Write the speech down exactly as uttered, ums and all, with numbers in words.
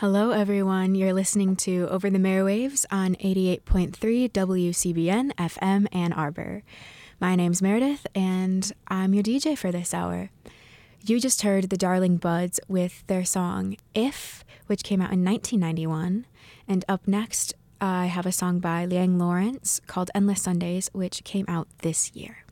Hello, everyone. You're listening to Over the Airwaves on eighty-eight point three W C B N F M Ann Arbor. My name's Meredith, and I'm your D J for this hour. You just heard the Darling Buds with their song If, which came out in nineteen ninety-one. And up next, I have a song by Liang Lawrence called Endless Sundays, which came out this year.